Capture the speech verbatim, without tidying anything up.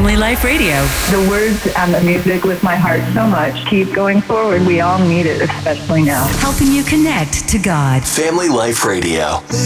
Family Life Radio. The words and the music lift my heart so much. Keep going forward. We all need it, especially now. Helping you connect to God. Family Life Radio.